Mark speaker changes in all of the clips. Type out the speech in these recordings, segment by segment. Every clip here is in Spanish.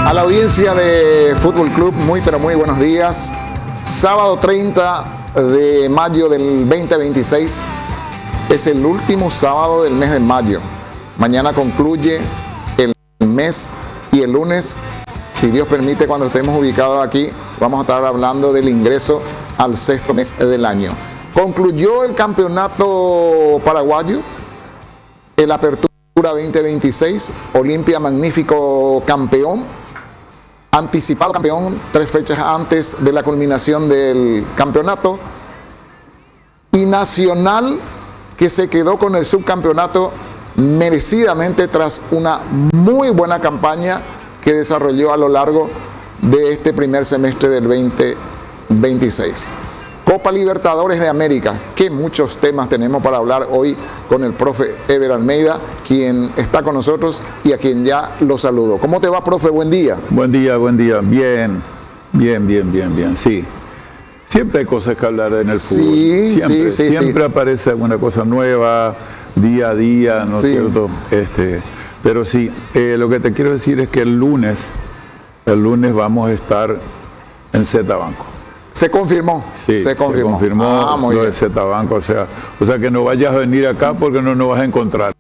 Speaker 1: A la audiencia de Fútbol Club, muy pero muy buenos días. Sábado 30 de mayo del 2026 es el último sábado del mes de mayo. Mañana concluye el mes y el lunes, si Dios permite, cuando estemos ubicados aquí, vamos a estar hablando del ingreso al sexto mes del año. Concluyó el campeonato paraguayo, el Apertura 2026, Olimpia magnífico campeón, anticipado campeón 3 fechas antes de la culminación del campeonato, y Nacional, que se quedó con el subcampeonato merecidamente tras una muy buena campaña que desarrolló a lo largo de este primer semestre del 2026. Copa Libertadores de América, que muchos temas tenemos para hablar hoy con el profe Ever Almeida, quien está con nosotros y a quien ya lo saludo. ¿Cómo te va, profe? Buen día.
Speaker 2: Buen día. Bien, sí. Siempre hay cosas que hablar en el fútbol. Siempre aparece alguna cosa nueva, día a día, ¿no es cierto? Pero sí, lo que te quiero decir es que el lunes vamos a estar en Z Banco.
Speaker 1: ¿Se confirmó?
Speaker 2: Sí, se confirmó lo de Z Banco, o sea que no vayas a venir acá porque no nos vas a encontrar.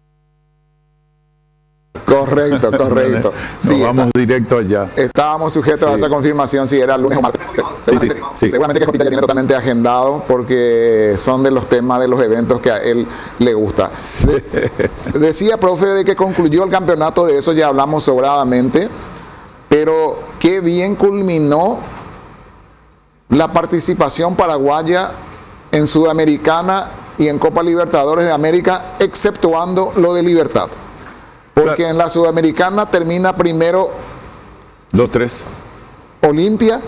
Speaker 1: Correcto.
Speaker 2: Sí, vamos directo allá.
Speaker 1: Estábamos sujetos a esa confirmación si era lunes o martes. Seguramente que Jotita ya tiene totalmente agendado porque son de los temas de los eventos que a él le gusta. Decía, profe, de que concluyó el campeonato, de eso ya hablamos sobradamente, pero qué bien culminó la participación paraguaya en Sudamericana y en Copa Libertadores de América, exceptuando lo de Libertad. Porque en la Sudamericana termina primero
Speaker 2: los 3
Speaker 1: Olimpia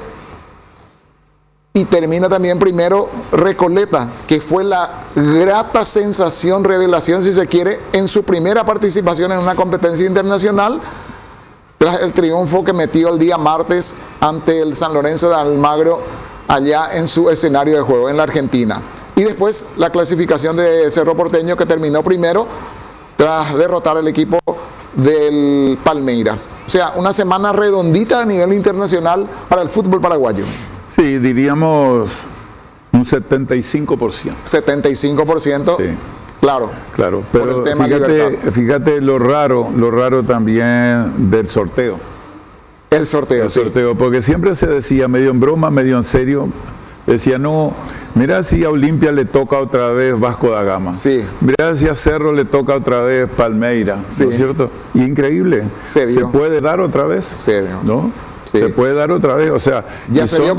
Speaker 1: y termina también primero Recoleta, que fue la grata sensación, revelación si se quiere, en su primera participación en una competencia internacional, tras el triunfo que metió el día martes ante el San Lorenzo de Almagro allá en su escenario de juego en la Argentina. Y después la clasificación de Cerro Porteño, que terminó primero tras derrotar al equipo del Palmeiras. O sea, una semana redondita a nivel internacional para el fútbol paraguayo.
Speaker 2: Sí, diríamos un 75%.
Speaker 1: 75%, sí. Claro,
Speaker 2: pero
Speaker 1: por el tema
Speaker 2: fíjate lo raro también del sorteo.
Speaker 1: El sorteo,
Speaker 2: porque siempre se decía, medio en broma, medio en serio, decía, no, mira si a Olimpia le toca otra vez Vasco da Gama.
Speaker 1: Sí.
Speaker 2: Mira si a Cerro le toca otra vez Palmeiras,
Speaker 1: sí.
Speaker 2: ¿No es cierto? Y increíble. Se puede dar otra vez.
Speaker 1: Se dio.
Speaker 2: ¿No?
Speaker 1: Sí.
Speaker 2: Se puede dar otra vez, o sea,
Speaker 1: ya se dio